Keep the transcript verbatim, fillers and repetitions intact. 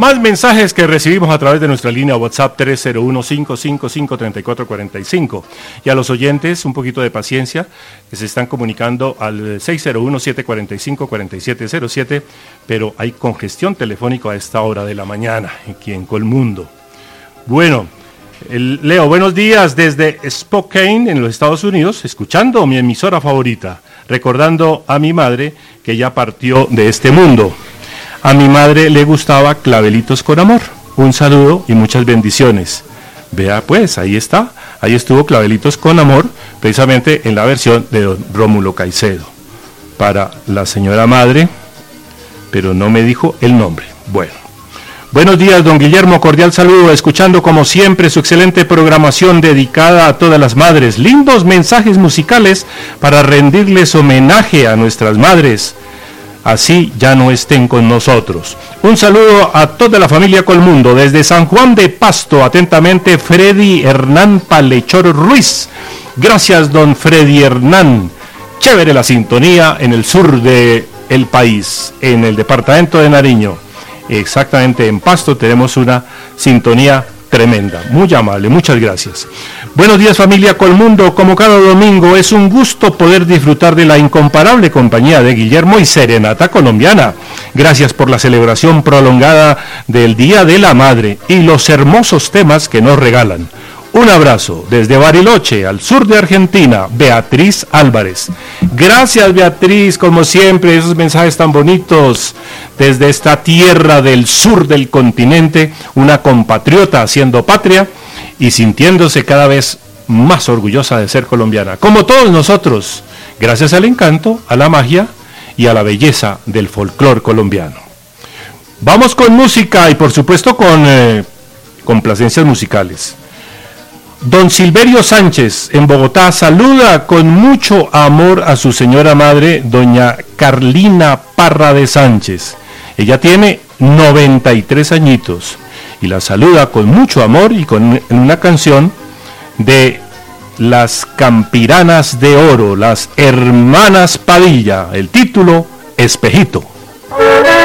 Más mensajes que recibimos a través de nuestra línea WhatsApp tres cero uno, cinco cinco cinco, tres cuatro cuatro cinco. Y a los oyentes, un poquito de paciencia, que se están comunicando al seis cero uno, siete cuatro cinco, cuatro siete cero siete, pero hay congestión telefónica a esta hora de la mañana aquí en Colmundo. Bueno, el, Leo, buenos días desde Spokane, en los Estados Unidos, escuchando mi emisora favorita, recordando a mi madre que ya partió de este mundo. A mi madre le gustaba Clavelitos con Amor. Un saludo y muchas bendiciones. Vea pues, ahí está. Ahí estuvo Clavelitos con Amor, precisamente en la versión de don Rómulo Caicedo. Para la señora madre, pero no me dijo el nombre. Bueno. Buenos días, don Guillermo. Cordial saludo. Escuchando como siempre su excelente programación dedicada a todas las madres. Lindos mensajes musicales para rendirles homenaje a nuestras madres. Así ya no estén con nosotros. Un saludo a toda la familia Colmundo, desde San Juan de Pasto, atentamente Freddy Hernán Palechor Ruiz. Gracias, don Freddy Hernán. Chévere la sintonía en el sur del país, en el departamento de Nariño. Exactamente, en Pasto tenemos una sintonía tremenda. Muy amable, muchas gracias. Buenos días, familia Colmundo. Como cada domingo, es un gusto poder disfrutar de la incomparable compañía de Guillermo y Serenata Colombiana. Gracias por la celebración prolongada del Día de la Madre y los hermosos temas que nos regalan. Un abrazo desde Bariloche, al sur de Argentina, Beatriz Álvarez. Gracias, Beatriz, como siempre, esos mensajes tan bonitos desde esta tierra del sur del continente, una compatriota haciendo patria y sintiéndose cada vez más orgullosa de ser colombiana, como todos nosotros, gracias al encanto, a la magia y a la belleza del folclore colombiano. Vamos con música y por supuesto con eh, complacencias musicales. Don Silverio Sánchez, en Bogotá, saluda con mucho amor a su señora madre, doña Carlina Parra de Sánchez. Ella tiene noventa y tres añitos y la saluda con mucho amor y con una canción de las Campiranas de Oro, las Hermanas Padilla, el título, Espejito.